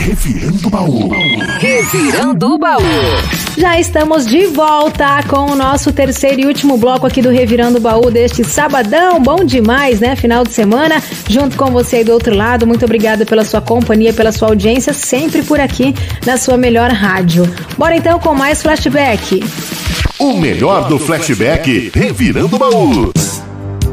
Revirando o Baú. Revirando o Baú. Já estamos de volta com o nosso terceiro e último bloco aqui do Revirando o Baú deste sabadão. Bom demais, né? Final de semana, junto com você aí do outro lado. Muito obrigada pela sua companhia, pela sua audiência, sempre por aqui na sua melhor rádio. Bora então com mais flashback. O melhor do flashback Revirando o Baú.